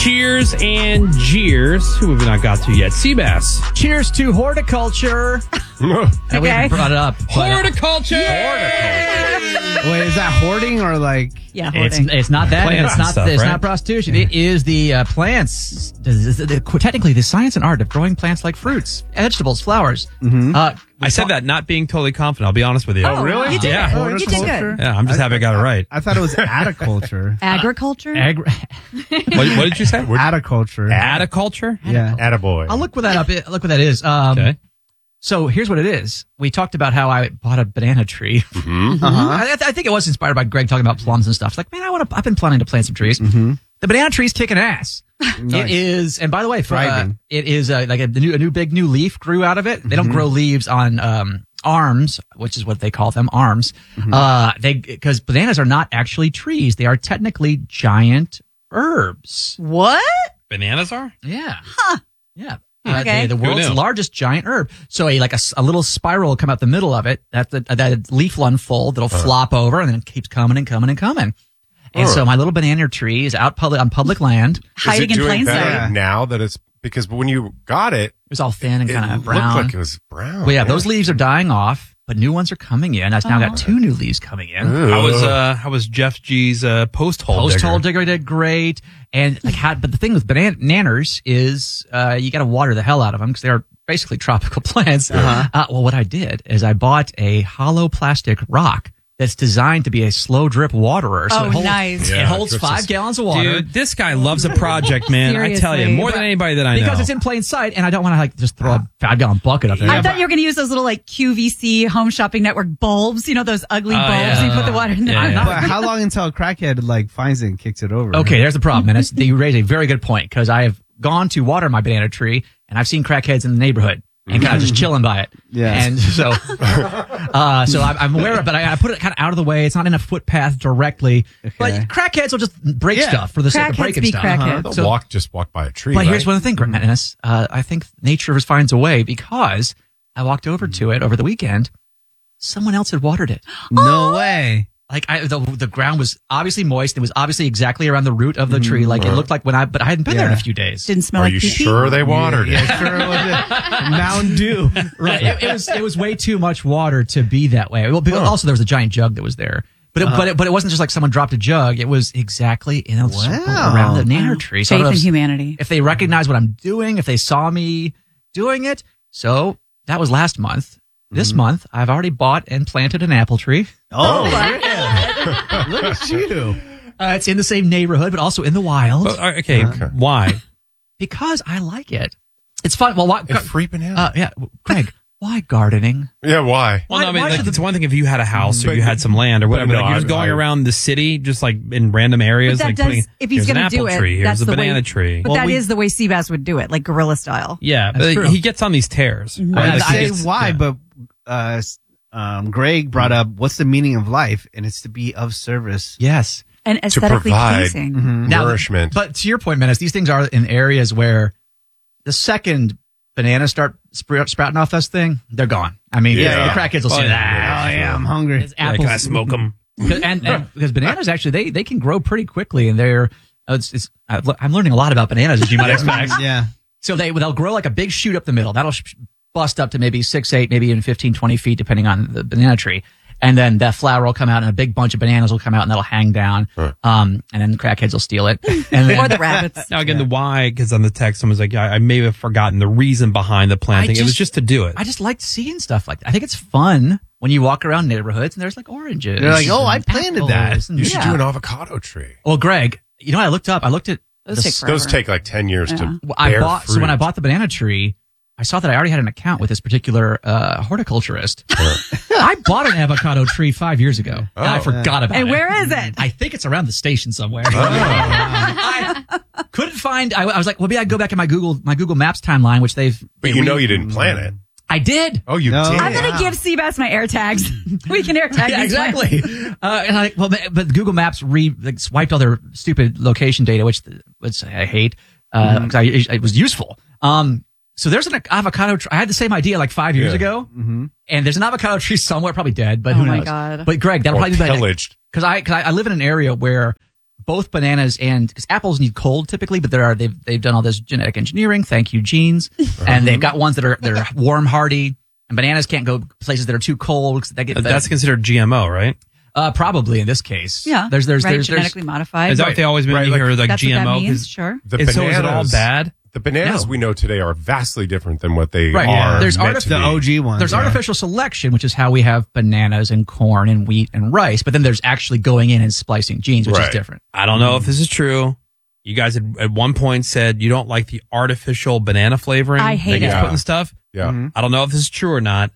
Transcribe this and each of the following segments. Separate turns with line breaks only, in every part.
Cheers and jeers. Who have we not got to yet? Seabass.
Cheers to horticulture. And we haven't brought it up.
Horticulture.
Wait, is that hoarding or like?
Yeah, hoarding.
It's not that.
Plant
It's not.
stuff,
It's
right?
not prostitution. It is the plants. Technically, the science and art of growing plants like fruits, vegetables, flowers.
I said that not being totally confident. I'll be honest with you.
Oh, really? You did
Yeah.
good. You did good.
Yeah, I'm just happy I got it right.
I thought it was aticulture.
Agriculture?
What did you say?
Aticulture.
Aticulture?
Yeah.
Attaboy.
I'll look what that up. Look what that is.
Okay.
So here's what it is. We talked about how I bought a banana tree. I think it was inspired by Greg talking about plums and stuff. It's like, man, I've been planning to plant some trees. The banana tree's kicking ass.
Nice.
It is, and by the way,
Thriving.
it is like a new leaf grew out of it. They don't grow leaves on arms, which is what they call them, arms. Because bananas are not actually trees; they are technically giant herbs.
What?
Bananas are?
Yeah. Yeah.
Okay.
The world's
knew?
largest giant herb. So a little spiral will come out the middle of it. That leaf will unfold. That'll flop over and then it keeps coming and coming and coming. And so my little banana tree is out on public land. It
Hiding in plain
better
sight.
now that it's because when you got it,
was all thin and
it
kind of
looked
brown.
like it was brown.
Well, yeah, those leaves are dying off, but new ones are coming in. I've now got 2 new leaves coming in.
How was Jeff G's post hole digger?
Post hole digger did great. And but the thing with bananas is you got to water the hell out of them because they're basically tropical plants. Well, what I did is I bought a hollow plastic rock that's designed to be a slow drip waterer. So
Oh,
it holds,
nice.
It
Yeah,
holds
drips
5
is-
gallons of water.
Dude, this guy loves a project, man. I tell you,
Seriously.
more than anybody that I know.
Because it's in plain sight, and I don't want to just throw a 5-gallon bucket up there.
I thought you were going to use those little QVC Home Shopping Network bulbs. You know, those ugly bulbs.
yeah.
You put the water in there.
Yeah.
But how long until a crackhead finds it and kicks it over?
Okay, there's the problem, and you raise a very good point because I have gone to water my banana tree, and I've seen crackheads in the neighborhood and kind of just chilling by it.
Yeah.
And so, I'm aware of it, but I put it kind of out of the way. It's not in a footpath directly, but crackheads will just break stuff for the sake of
Crackheads
breaking
be
stuff.
crackheads.
They'll just walk by a tree.
But
right?
here's one thing, Dennis. I think nature finds a way because I walked over to it over the weekend. Someone else had watered it.
No way.
Like the ground was obviously moist. It was obviously exactly around the root of the tree. Like it looked like but I hadn't been there in a few days.
Didn't smell
Are
like
you
pee-pee?
sure they watered it?
Yeah, sure it was Mountain Dew.
Right. It was way too much water to be that way. Well, also there was a giant jug that was there. But it wasn't just like someone dropped a jug. It was exactly in a circle around the banana tree. So I
Faith
don't know
in humanity.
if they recognize what I'm doing, if they saw me doing it. So that was last month. This month, I've already bought and planted an apple tree.
Oh, yeah. Look at you.
It's in the same neighborhood, but also in the wild.
Well, okay, why?
Because I like it. It's fun. Well, why?
And free banana.
Yeah, Greg, why gardening?
Yeah, why?
Well, no, I mean,
why
like,
should
it's one thing if you had a house or you had some land or whatever.
no,
Like, you're just going around the city, just like in random areas,
But that
like
does,
putting.
if he's
here's an
going to
apple
do it,
tree. Here's
that's
a
the
banana
way,
tree.
But that is the way Seabass would do it, like guerrilla style.
Yeah,
That's
but
true.
he gets on these tears.
I
Right? Like,
say
it's-
why,
yeah.
but Greg brought up what's the meaning of life, and it's to be of service.
Yes.
And
To
aesthetically
provide
pleasing.
nourishment.
But to your point, Menace, these things are in areas where the second bananas start sprouting off this thing, they're gone. I mean,
Yeah.
the crackheads will
Oh,
say,
yeah.
Oh, yeah, I'm hungry.
It's
Yeah,
apples.
can I smoke them?
and because bananas actually, they can grow pretty quickly and they're, I'm learning a lot about bananas as you might expect.
Yeah.
So they'll grow like a big shoot up the middle. That'll bust up to maybe 6, 8, maybe even 15, 20 feet, depending on the banana tree. And then that flower will come out and a big bunch of bananas will come out and that'll hang down. And then crackheads will steal it. And then,
Or the rabbits.
Now again, the why, because on the text, someone's like, I may have forgotten the reason behind the planting. It was just to do it.
I just like seeing stuff like that. I think it's fun when you walk around neighborhoods and there's like oranges.
They're like, oh, I
and
planted
apples
that.
and-
You should
yeah.
do an avocado tree.
Well, Greg, you know, I looked at
Those take forever.
Those take like 10 years to bear fruit.
So when I bought the banana tree, I saw that I already had an account with this particular horticulturist. I bought an avocado tree 5 years ago. And I forgot about it.
And where is it?
I think it's around the station somewhere. I couldn't find. I was like, well, maybe I go back in my Google Maps timeline, which they've.
But you know you didn't plant it.
I did.
Oh, you
No.
did?
I'm going to give Seabass my air tags. We can air tag
Yeah,
these plants.
exactly. And but Google Maps swiped all their stupid location data, which I hate because it was useful. So there's an avocado tree. I had the same idea like 5 years ago, and there's an avocado tree somewhere, probably dead, but who
Oh my
knows?
God.
But Greg, that'll
Or
probably be
pillaged.
because I live in an area where both bananas and because apples need cold typically, but they've done all this genetic engineering. Thank you, genes, and they've got ones that are warm hardy, and bananas can't go places that are too cold.
That's considered GMO, right?
Probably in this case.
Yeah.
There's
genetically modified.
Is that what they always been here like
that's
GMO?
What that means, sure.
So is it all bad?
The bananas we know today are vastly different than what they
Right.
are.
There's
meant to
The
be.
OG ones.
There's artificial selection, which is how we have bananas and corn and wheat and rice. But then there's actually going in and splicing genes, which is
Right.
different.
I don't know if this is true. You guys had at one point said you don't like the artificial banana flavoring.
I hate
that gets
it.
put in stuff.
Yeah.
I don't know if this is true or not.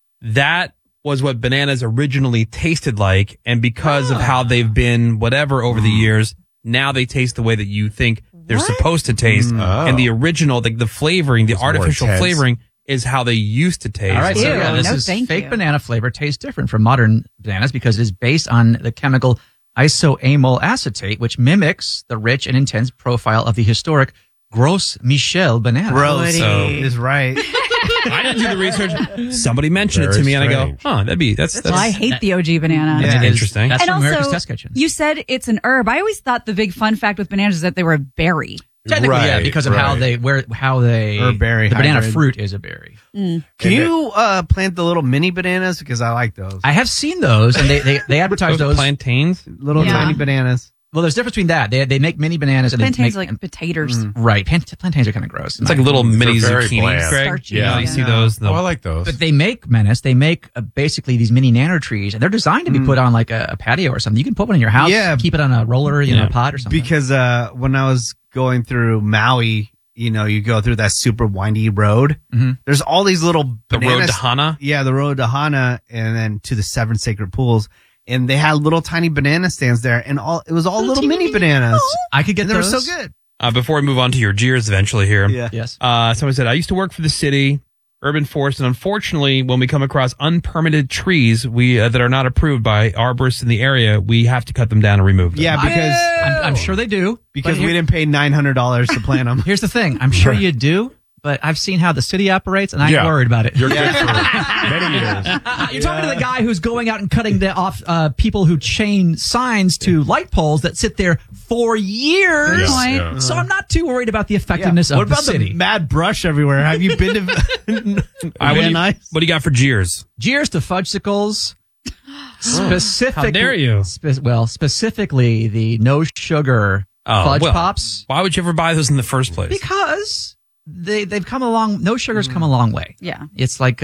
That was what bananas originally tasted like, and because of how they've been whatever over the years, now they taste the way that you think they're supposed to taste.
Oh.
And the original, the flavoring, the
It's more
artificial
intense.
flavoring is how they used to taste.
All right, so
Ew,
yeah, this
no,
is
thank
fake
you.
banana flavor tastes different from modern bananas because it is based on the chemical isoamyl acetate, which mimics the rich and intense profile of the historic Gros Michel banana.
Gross.
So-
Is right.
I didn't do the research. Somebody mentioned it to
Very
me, and I go,
strange.
"Huh, that's
Well, I hate the OG banana.
Yeah.
It is-
interesting."
That's
And
from America's
also,
Test Kitchen.
you said it's an herb. I always thought the big fun fact with bananas is that they were a berry.
Technically, yeah,
Right,
because of how
right.
Or berry
the banana
hybrid.
fruit is a berry.
Can you plant the little mini bananas? Because I like those.
I have seen those, and they advertise
Those
those.
plantains.
Little
Yeah.
tiny bananas.
Well, there's a difference between that. They make mini bananas and
Plantains
they
are
make
like potatoes.
right. Plantains are kind of gross.
It's like little mini
very
zucchinis,
bland.
Greg.
Starchy,
You know, you
yeah.
see those.
Oh, I like those.
But they make menace. They make basically these mini nano trees, and they're designed to be put on like a patio or something. You can put one in your house.
Yeah.
Keep it on a roller, a pot or something.
Because when I was going through Maui, you go through that super windy road.
Mhm.
There's all these little
The
bananas.
road to Hana.
Yeah, the road to Hana, and then to the 7 sacred pools. And they had little tiny banana stands there, and it was all little mini bananas.
I could get
And they were
those.
so good.
Before we move on to your jeers eventually here.
Yeah.
Yes.
Someone said, I used to work for the city, urban forest, and unfortunately, when we come across unpermitted trees that are not approved by arborists in the area, we have to cut them down and remove them.
Yeah, because
I'm sure they do.
because
But
we didn't pay $900 to plant them.
Here's the thing. I'm sure you do, but I've seen how the city operates, and I ain't
Yeah.
worried about it.
You're good for many years.
You're talking to the guy who's going out and cutting off people who chain signs to light poles that sit there for years.
Yes,
Point.
yeah.
So I'm not too worried about the effectiveness
What
of the
about
city.
the mad brush everywhere? Have you been to Van Nuys?
What do you got for jeers?
Cheers to fudgesicles. Specifically,
How dare you?
Specifically, the no sugar
Oh,
fudge
well,
pops,
Why would you ever buy those in the first place?
because they've come along. No sugar's come a long way.
Yeah.
It's like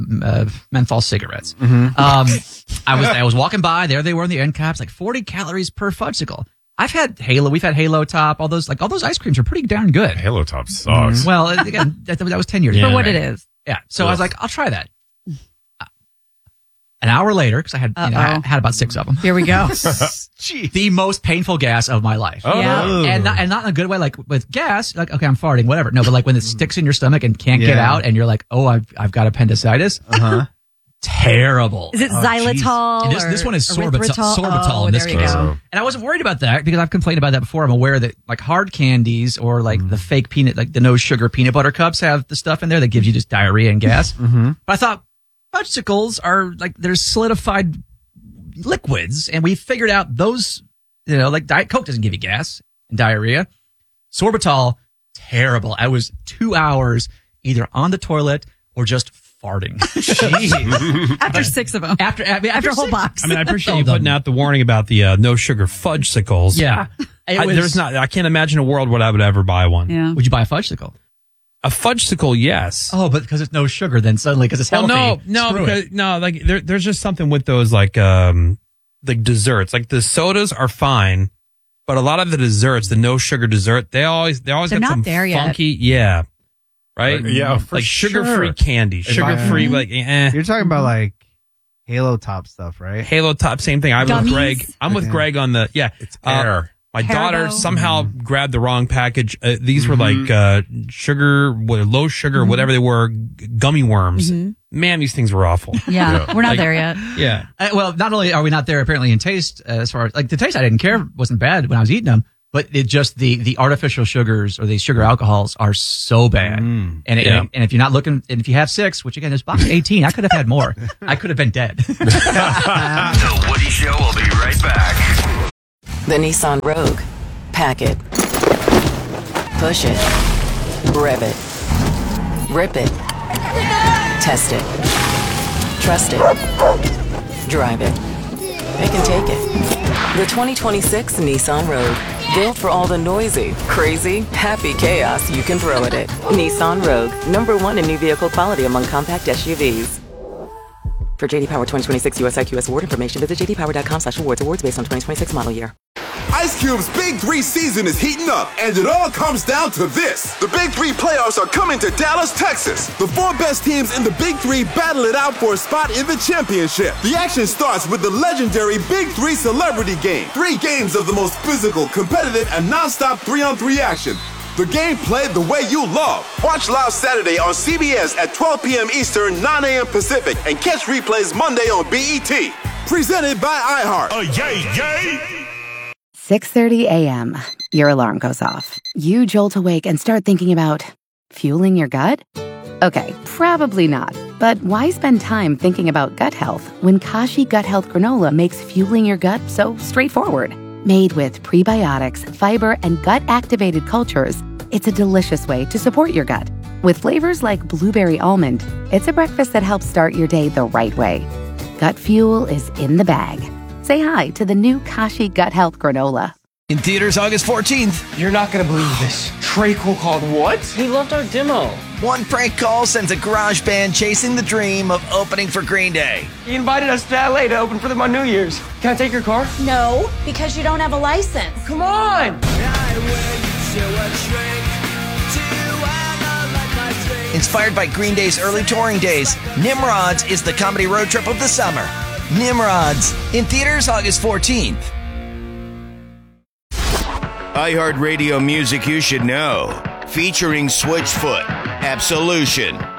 menthol cigarettes.
Mm-hmm.
I was walking by. There they were in the end caps, like 40 calories per fudgesicle. I've had Halo. We've had Halo Top. All those ice creams are pretty darn good.
Halo Top sucks.
Well, again, that was 10 years
Yeah.
ago.
For what
right?
it is.
Yeah. So I was like, I'll try that. An hour later, because I had about 6 of them.
Here we go.
The most painful gas of my life.
Oh,
Yeah.
no.
And not in a good way, like with gas, like, okay, I'm farting, whatever. No, but like when it sticks in your stomach and can't get
Yeah.
out and you're like, oh, I've got appendicitis.
Uh-huh.
Terrible.
Is it xylitol?
And this one is sorbitol
Oh,
in this
there you
case.
go.
And I wasn't worried about that because I've complained about that before. I'm aware that like hard candies or like the fake peanut, like the no sugar peanut butter cups have the stuff in there that gives you just diarrhea and gas.
Mm-hmm.
But I thought fudgesicles are like, they're solidified liquids. And we figured out those, like Diet Coke doesn't give you gas and diarrhea. Sorbitol, terrible. I was 2 hours either on the toilet or just farting.
After 6 of them.
After
After a whole box.
I mean, I appreciate you
Well done.
putting out the warning about the no sugar fudgesicles.
Yeah.
I can't imagine a world where I would ever buy one.
Yeah.
Would you buy a fudgesicle?
A fudgesicle, yes.
Oh, but because it's no sugar, then suddenly because it's
Well,
healthy.
no,
screw
because
it.
like there's just something with those like desserts. Like the sodas are fine, but a lot of the desserts, the no sugar dessert, they always
They're
got
not
some
there yet.
funky, yeah, right,
Yeah, for
like sugar-free
sure.
candy, sugar-free like
You're talking about like Halo Top stuff, right?
Halo Top, same thing. I'm with
Gummies?
Greg. I'm with
Okay.
Greg on the
It's air.
My daughter
Haribo?
somehow grabbed the wrong package. These were like sugar, low sugar, whatever they were, gummy worms. Man, these things were awful.
Yeah. We're not
Like-
there yet.
Yeah.
Well, not only are we not there apparently in taste, as far as like the taste, I didn't care, wasn't bad when I was eating them, but it just the artificial sugars or the sugar alcohols are so bad. And
Yeah.
and if you're not looking, and if you have 6, which again is box 18, I could have had more. I could have been dead.
The Woody Show will be right back. The Nissan Rogue. Pack it. Push it. Rev it. Rip it. Test it. Trust it. Drive it. They can take it. The 2026 Nissan Rogue. Built for all the noisy, crazy, happy chaos you can throw at it. Nissan Rogue. #1 in new vehicle quality among compact SUVs. For JD Power 2026 US IQS award information, visit jdpower.com/awards. Awards based on 2026 model year.
Ice Cube's Big 3 season is heating up, and it all comes down to this. The Big 3 playoffs are coming to Dallas, Texas. The 4 best teams in the Big 3 battle it out for a spot in the championship. The action starts with the legendary Big 3 Celebrity Game. 3 games of the most physical, competitive, and non-stop 3-on-3 action. The game played the way you love. Watch live Saturday on CBS at 12 p.m. Eastern, 9 a.m. Pacific, and catch replays Monday on BET. Presented by iHeart.
6:30 a.m. Your alarm goes off. You jolt awake and start thinking about fueling your gut? Okay, probably not. But why spend time thinking about gut health when Kashi Gut Health Granola makes fueling your gut so straightforward? Made with prebiotics, fiber, and gut-activated cultures, it's a delicious way to support your gut. With flavors like blueberry almond, it's a breakfast that helps start your day the right way. Gut fuel is in the bag. Say hi to the new Kashi Gut Health Granola.
In theaters August 14th.
You're not going to believe this. Trey Cole called what?
He loved our demo.
One prank call sends a garage band chasing the dream of opening for Green Day.
He invited us to LA to open for them on New Year's. Can I take your car?
No, because you don't have a license.
Come on!
Inspired by Green Day's early touring days, Nimrods is the comedy road trip of the summer. Nimrods, in theaters August 14th.
iHeartRadio music you should know. Featuring Switchfoot, Absolution,